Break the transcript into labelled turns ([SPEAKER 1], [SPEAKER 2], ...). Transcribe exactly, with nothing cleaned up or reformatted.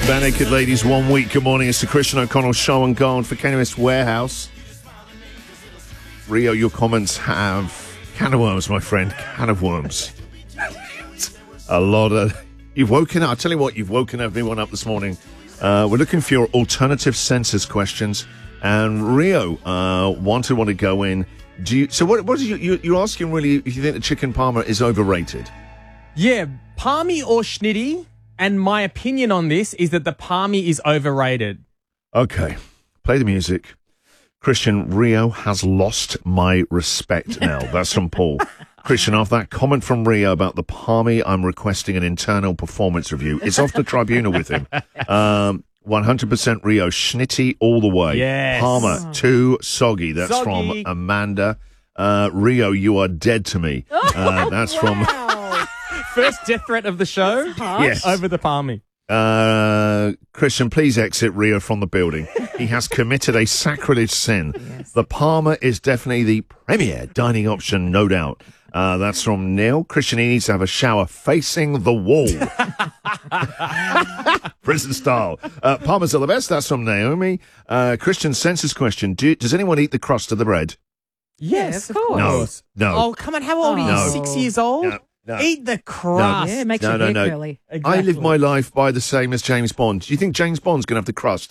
[SPEAKER 1] Bare Naked Ladies, one week. Good morning. It's the Christian O'Connell Show and Go on for Kanye West Warehouse. Rio, your comments have can of worms, my friend. Can of worms. A lot of... You've woken up... I'll tell you what, you've woken everyone up this morning. Uh, we're looking for your alternative census questions. And Rio uh, wanted one to go in. Do you... So what, what is you, you... You're asking really if you think the chicken parma is overrated?
[SPEAKER 2] Yeah, palmy or schnitty. And my opinion on this is that the palmy is overrated.
[SPEAKER 1] Okay. Play the music. Christian, Rio has lost my respect now. That's from Paul. Christian, after that comment from Rio about the palmy, I'm requesting an internal performance review. It's off the tribunal with him. Um, one hundred percent Rio, schnitty all the way.
[SPEAKER 2] Yes.
[SPEAKER 1] Palmer, too soggy. That's
[SPEAKER 2] Soggy.
[SPEAKER 1] from Amanda. Uh, Rio, you are dead to me. Uh, that's from...
[SPEAKER 2] First death threat of the show.
[SPEAKER 1] Yes.
[SPEAKER 2] Over the palmy.
[SPEAKER 1] Uh, Christian, please exit Rio from the building. He has committed a sacrilege sin.
[SPEAKER 3] Yes.
[SPEAKER 1] The Palmer is definitely the premier dining option, no doubt. Uh, that's from Neil. Christian, he needs to have a shower facing the wall. Prison style. Uh, Palmers are the best. That's from Naomi. Uh, Christian, census question. Do, does anyone eat the crust of the bread?
[SPEAKER 2] Yes,
[SPEAKER 3] of course.
[SPEAKER 1] No. No.
[SPEAKER 2] Oh, come on. How old are you?
[SPEAKER 1] No.
[SPEAKER 2] Six years old?
[SPEAKER 1] No. No.
[SPEAKER 2] Eat the crust.
[SPEAKER 3] Yeah, it makes
[SPEAKER 1] No,
[SPEAKER 3] your
[SPEAKER 1] no,
[SPEAKER 3] hair
[SPEAKER 1] no.
[SPEAKER 3] curly.
[SPEAKER 1] I live my life by the same as James Bond. Do you think James Bond's going to have the crust?